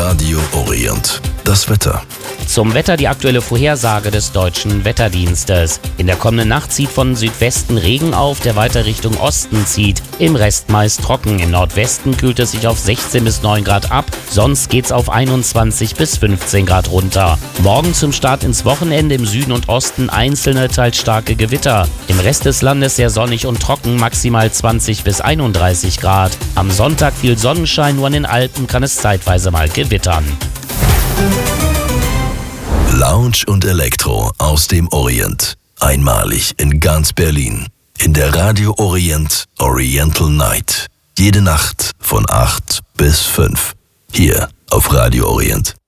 Radio Orient. Das Wetter. Zum Wetter die aktuelle Vorhersage des Deutschen Wetterdienstes. In der kommenden Nacht zieht von Südwesten Regen auf, der weiter Richtung Osten zieht. Im Rest meist trocken. Im Nordwesten kühlt es sich auf 16 bis 9 Grad ab. Sonst geht's auf 21 bis 15 Grad runter. Morgen zum Start ins Wochenende im Süden und Osten einzelne, teils starke Gewitter. Im Rest des Landes sehr sonnig und trocken, maximal 20 bis 31 Grad. Am Sonntag viel Sonnenschein, nur an den Alpen kann es zeitweise mal gewittern. Lounge und Elektro aus dem Orient. Einmalig in ganz Berlin. In der Radio Orient Oriental Night. Jede Nacht von 8 bis 5. Hier auf Radio Orient.